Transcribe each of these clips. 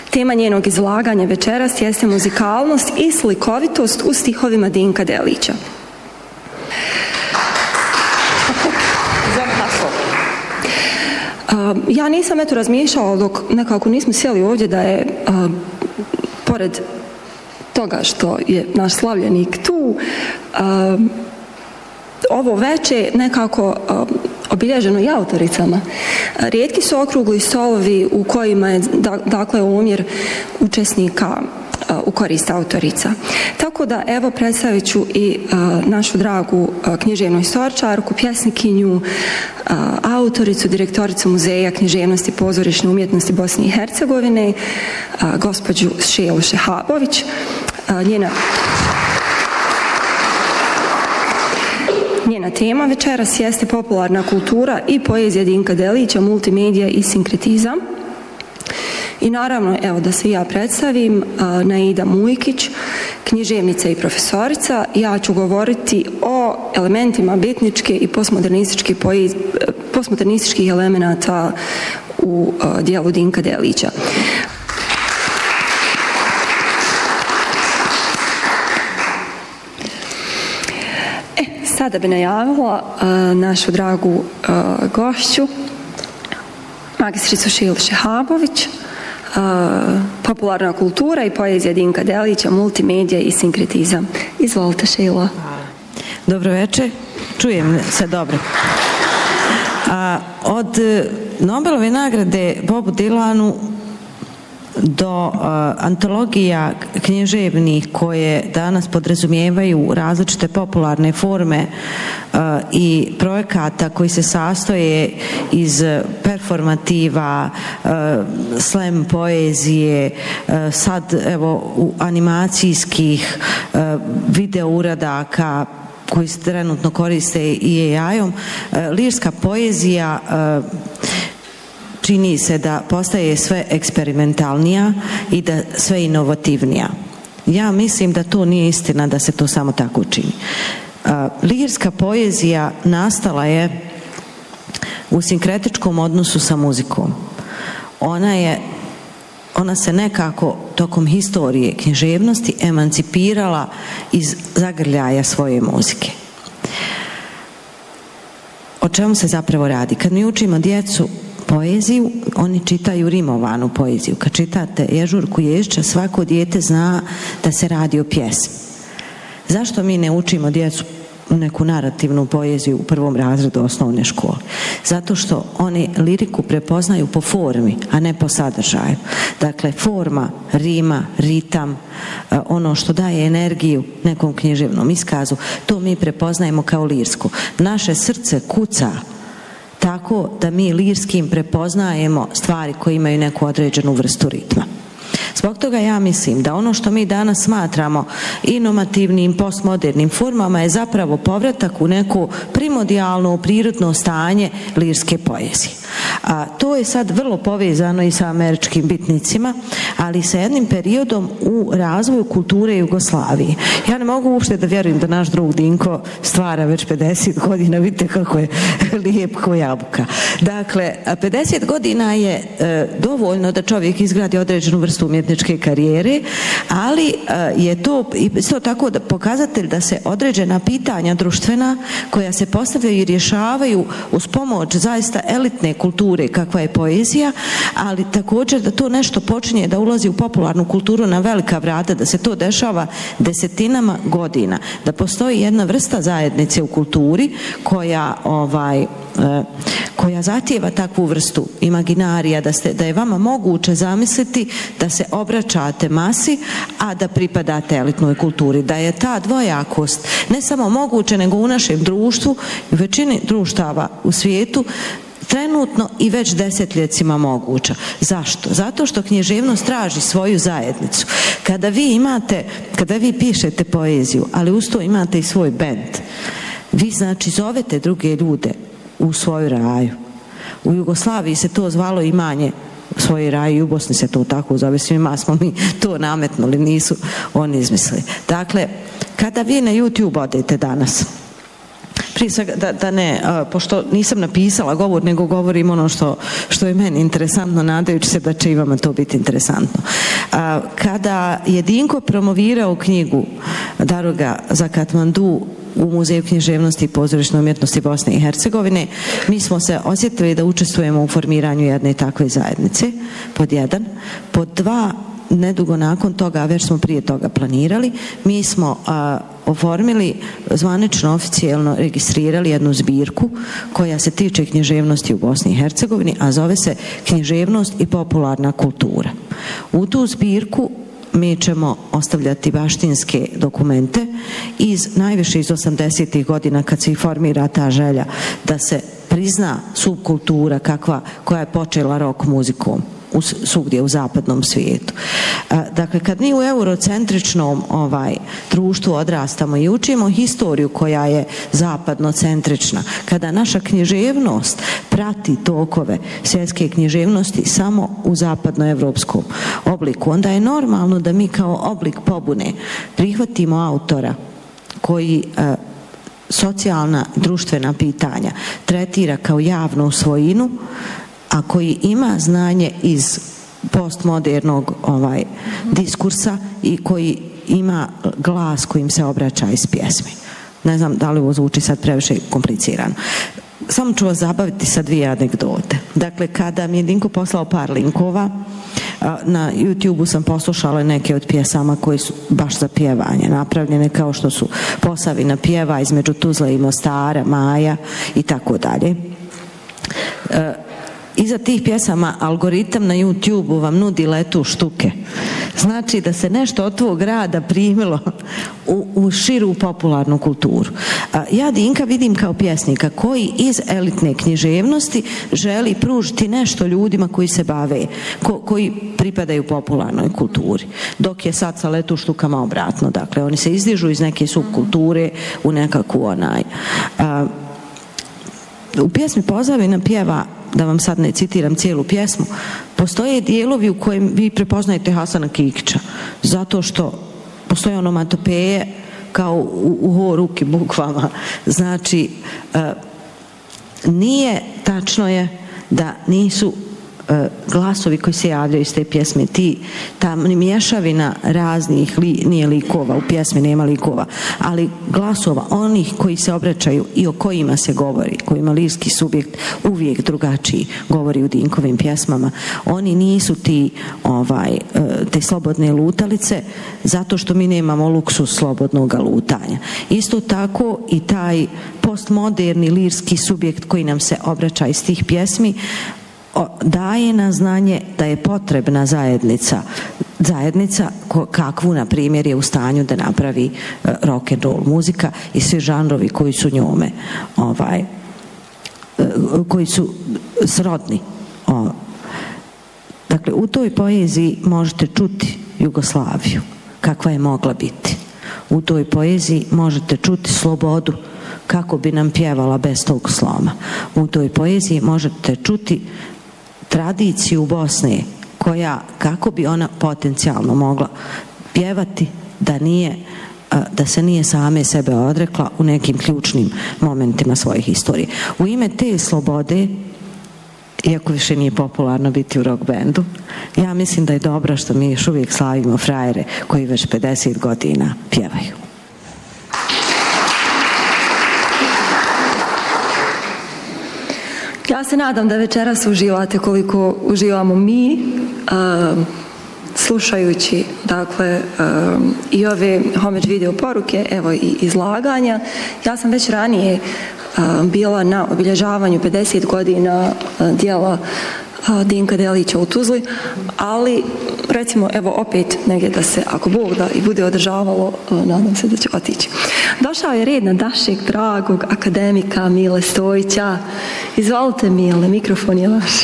Tema njenog izlaganja večeras jeste muzikalnost i slikovitost u stihovima Dinka Delića. Ja nisam razmišljala dok nekako nismo sjeli ovdje da je pored toga što je naš slavljenik tu, ovo veče nekako obilježeno i autoricama. Rijetki su okrugli stolovi u kojima je dakle omjer učesnika u korist autorica. Tako da evo predstavit ću i našu dragu književnu istoričarku, pjesnikinju, autoricu, direktoricu Muzeja književnosti i pozorišne umjetnosti Bosne i Hercegovine, gospođu Šelu Šehabović. Njena tema večeras jeste popularna kultura i poezija Dinka Delića, multimedija i sinkretizam. I naravno, evo da se ja predstavim, Naida Mujkić, književnica i profesorica. Ja ću govoriti o elementima bitničke i postmodernističkih elemenata u dijelu Dinka Delića. Sada bi najavila našu dragu gošću, magistricu Šelu Šehabović, popularna kultura i poezija Dinka Delića, multimedija i sinkretizam. Izvolite, Šela. Dobro večer, čujem se dobro. Od Nobelove nagrade Bobu Dilanu do antologija književnih koje danas podrazumijevaju različite popularne forme i projekata koji se sastoje iz performativa, slam poezije, sad evo animacijskih video uradaka koji se trenutno koriste i AI-om, lirska poezija čini se da postaje sve eksperimentalnija i da sve inovativnija. Ja mislim da to nije istina da se to samo tako čini. Lirska poezija nastala je u sinkretičkom odnosu sa muzikom. Ona se nekako tokom historije književnosti emancipirala iz zagrljaja svoje muzike. O čemu se zapravo radi? Kad mi učimo djecu poeziju, oni čitaju rimovanu poeziju. Kad čitate Ježurku Ježića, svako dijete zna da se radi o pjesmi. Zašto mi ne učimo djecu neku narativnu poeziju u prvom razredu osnovne škole? Zato što oni liriku prepoznaju po formi, a ne po sadržaju. Dakle, forma, rima, ritam, ono što daje energiju nekom književnom iskazu, to mi prepoznajemo kao lirsku. Naše srce kuca tako da mi lirskim prepoznajemo stvari koje imaju neku određenu vrstu ritma. Zbog toga ja mislim da ono što mi danas smatramo inovativnim, postmodernim formama je zapravo povratak u neko primordijalno, prirodno stanje lirske poezije. To je sad vrlo povezano i sa američkim bitnicima, ali sa jednim periodom u razvoju kulture Jugoslavije. Ja ne mogu uopšte da vjerujem da naš drug Dinko stvara već 50 godina, vidite kako je lijep ko jabuka. Dakle, 50 godina je dovoljno da čovjek izgradi određenu vrstu umjetničke karijere, ali je to isto tako da pokazatelj da se određena pitanja društvena koja se postavljaju i rješavaju uz pomoć zaista elitne kulture kakva je poezija, ali također da to nešto počinje da ulazi u popularnu kulturu na velika vrata, da se to dešava desetinama godina, da postoji jedna vrsta zajednice u kulturi koja zahtijeva takvu vrstu imaginarija, da je vama moguće zamisliti da se obraćate masi, a da pripadate elitnoj kulturi, da je ta dvojakost ne samo moguće nego u našem društvu i u većini društava u svijetu trenutno i već desetljetcima moguća. Zašto? Zato što književnost traži svoju zajednicu. Kada vi pišete poeziju, ali uz to imate i svoj bend, vi znači zovete druge ljude u svoju raju. U Jugoslaviji se to zvalo imanje svoje raje, i u Bosni se to tako zove, svima smo mi to nametnuli, nisu oni izmislili. Dakle, kada vi na YouTube odete danas, Prije svega da ne, pošto nisam napisala govor, nego govorim ono što je meni interesantno, nadajući se da će i vama to biti interesantno. Kada je Dinko promovirao knjigu Daroga za Katmandu u Muzeju književnosti i pozorišne umjetnosti Bosne i Hercegovine, mi smo se osjetili da učestvujemo u formiranju jedne takve zajednice, pod jedan. Pod dva, nedugo nakon toga, već smo prije toga planirali, mi smo oformili, zvanično oficijelno registrirali jednu zbirku koja se tiče književnosti u Bosni i Hercegovini, a zove se Književnost i popularna kultura. U tu zbirku mi ćemo ostavljati baštinske dokumente najviše iz 80. godina, kad se i formira ta želja da se prizna subkultura koja je počela rock muzikom svugdje u zapadnom svijetu. Dakle, kad mi u eurocentričnom društvu odrastamo i učimo historiju koja je zapadnocentrična, kada naša književnost prati tokove svjetske književnosti samo u zapadnoevropskom obliku, onda je normalno da mi kao oblik pobune prihvatimo autora koji socijalna društvena pitanja tretira kao javnu svojinu, a koji ima znanje iz postmodernog diskursa i koji ima glas kojim se obraća iz pjesmi. Ne znam da li ovo zvuči sad previše komplicirano. Samo ću vas zabaviti sa dvije anegdote. Dakle, kada mi je Dinko poslao par linkova, na YouTube-u sam poslušala neke od pjesama koje su baš za pjevanje napravljene, kao što su Posavina pjeva, Između Tuzle i Mostara, Maja i tako dalje. Iza tih pjesama algoritam na YouTube-u vam nudi letu štuke. Znači da se nešto od tvog rada primilo u širu popularnu kulturu. Ja Dinka vidim kao pjesnika koji iz elitne književnosti želi pružiti nešto ljudima koji se bave, koji pripadaju popularnoj kulturi. Dok je sad sa letu štukama obratno. Dakle, oni se izdižu iz neke subkulture u nekakvu u pjesmi Pozavina pjeva, da vam sad ne citiram cijelu pjesmu, postoje dijelovi u kojem vi prepoznajete Hasana Kikića, zato što postoje onomatopeje kao u horuki bukvama. Znači, nije tačno je da nisu glasovi koji se javljaju iz te pjesme, ta mješavina raznih, nije likova, u pjesmi nema likova, ali glasova onih koji se obraćaju i o kojima se govori, kojima lirski subjekt uvijek drugačiji govori u Dinkovim pjesmama, oni nisu te slobodne lutalice, zato što mi nemamo luksus slobodnog lutanja. Isto tako i taj postmoderni lirski subjekt koji nam se obraća iz tih pjesmi daje na znanje da je potrebna zajednica kakvu, na primjer, je u stanju da napravi rock and roll muzika i svi žanrovi koji su njome koji su srodni. Dakle, u toj poeziji možete čuti Jugoslaviju kakva je mogla biti. U toj poeziji možete čuti slobodu kako bi nam pjevala bez tog sloma. U toj poeziji možete čuti tradiciju Bosne koja, kako bi ona potencijalno mogla pjevati da se nije same sebe odrekla u nekim ključnim momentima svoje historije. U ime te slobode, iako više nije popularno biti u rock bandu, ja mislim da je dobro što mi još uvijek slavimo frajere koji već 50 godina pjevaju. Ja se nadam da večeras uživate koliko uživamo mi, slušajući i ove homage video poruke, evo i izlaganja. Ja sam već ranije bila na obilježavanju 50 godina djela Dinka Delića u Tuzli, ali recimo evo opet negdje da se, ako Bog da i bude održavalo, nadam se da će otići. Došao je red na našeg dragog akademika Mile Stojića. Izvolite Mile, mikrofon je vaš.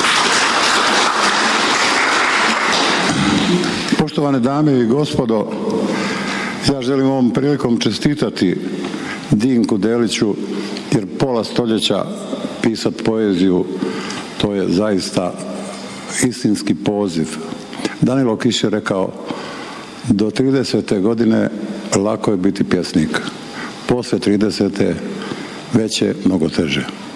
Poštovane dame i gospodo, ja želim ovom prilikom čestitati Dinku Deliću, jer pola stoljeća pisat poeziju, to je zaista istinski poziv. Danilo Kiš je rekao, do 30. godine lako je biti pjesnik. Poslije 30. već je mnogo teže.